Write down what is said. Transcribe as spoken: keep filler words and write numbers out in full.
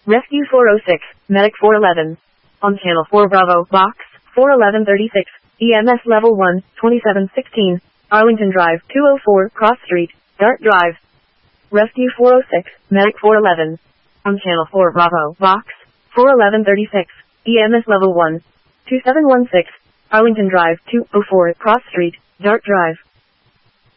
Rescue four oh six, Medic four eleven. On Channel four Bravo, Box, four eleven thirty-six, E M S Level one, twenty-seven sixteen, Arlington Drive, two oh four, Cross Street, Dart Drive. Rescue four oh six, Medic four eleven. On Channel four Bravo, Box, four eleven thirty-six, E M S Level one, two seven one six, Arlington Drive, two oh four, Cross Street, Dart Drive.